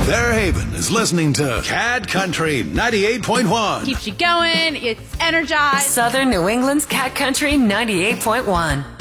Fairhaven is listening to Cat Country 98.1. Keeps you going. It's energized. Southern New England's Cat Country 98.1.